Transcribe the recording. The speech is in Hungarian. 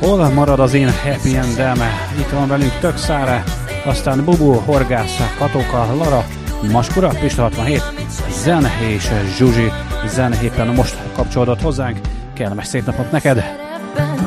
Hol marad az én happy endem? Itt van velünk Tök Szára, aztán Bubu, Horgász, Katóka, Lara, Maskura, Pista 67, Zen és Zsuzsi. Zen éppen most kapcsolódott hozzánk. Kellemes szép napot neked!